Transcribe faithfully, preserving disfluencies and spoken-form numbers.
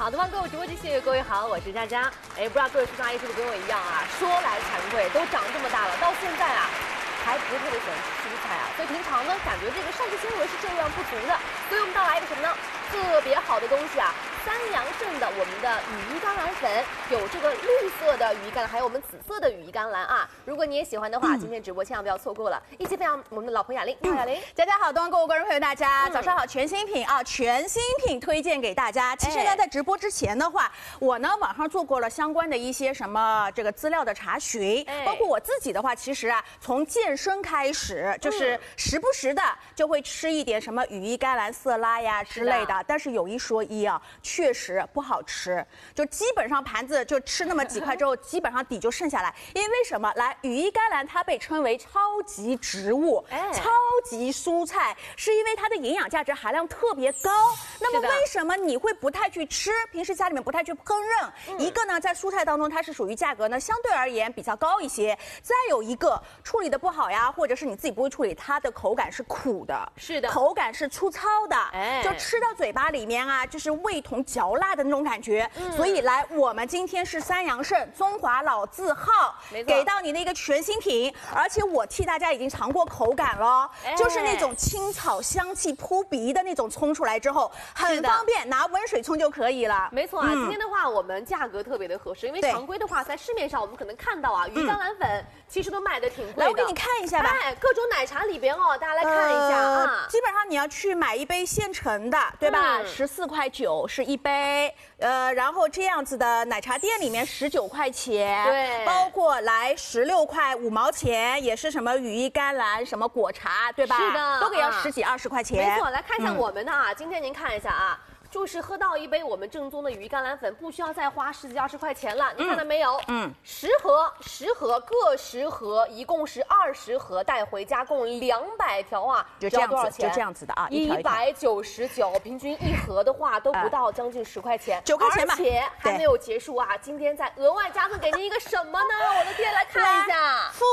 好的，欢迎各位直播间，谢谢各位好，我是佳佳。哎，不知道各位叔叔阿姨是不是跟我一样啊？说来惭愧，都长这么大了，到现在啊，还不是特别喜欢吃蔬菜啊。所以平常呢，感觉这个膳食纤维是这样不足的。所以我们带来一个什么呢？特别好的东西啊！三阳盛的我们的羽衣甘蓝粉，有这个绿色的羽衣甘蓝，还有我们紫色的羽衣甘蓝啊。如果你也喜欢的话，嗯、今天直播千万不要错过了。一起分享我们的老朋友雅玲，你好雅玲， 大家好，东方购物观众朋友大家、嗯、早上好，全新品啊，全新品推荐给大家。其实呢，在直播之前的话，我呢网上做过了相关的一些什么这个资料的查询，包括我自己的话，其实啊，从健身开始，就是时不时的就会吃一点什么羽衣甘蓝色拉呀之类的。但是有一说一啊，确实不好吃，就基本上盘子就吃那么几块之后，基本上底就剩下来。因为为什么？来，羽衣甘蓝它被称为超级植物、哎、超级蔬菜，是因为它的营养价值含量特别高。那么为什么你会不太去吃？平时家里面不太去烹饪？嗯、一个呢，在蔬菜当中它是属于价格呢相对而言比较高一些，再有一个处理的不好呀，或者是你自己不会处理，它的口感是苦的， 是的， 口感是粗糙的，哎，就吃到嘴巴里面啊，就是味同嚼蜡的那种感觉。嗯、所以来，我们今天是三阳盛中华老字号给到你的一个全新品，而且我替大家已经尝过口感了，哎、就是那种青草香气扑鼻的那种冲出来之后，很方便，拿温水冲就可以了。 没错啊，嗯、今天的话我们价格特别的合适，因为常规的话在市面上我们可能看到啊，羽衣甘蓝粉其实都卖的挺贵的。 来，我给你看一下吧， 哎，各种奶茶里边哦，大家来看一下啊、呃， 基本上你要去买一杯现成的，对吧？十四块九是一杯。呃，然后这样子的奶茶店里面十九块钱， 对， 包括来十六块五毛钱，也是什么羽衣甘蓝什么果茶，对吧？ 是的， 都给要十几二十块钱。 没错，来看一下我们的啊，嗯、今天您看一下啊。就是喝到一杯我们正宗的羽衣甘蓝粉，不需要再花十几二十块钱了。你看到没有？嗯，十盒，十盒各十盒，一共是二十盒，带回家共两百条啊， 就这样子， 多少钱？ 就这样子的啊， 一百九十九，平均一盒的话都不到将近十块钱， 九块钱吧。 而且还没有结束啊，今天再额外加赠给您一个什么呢？我的天，来看一下。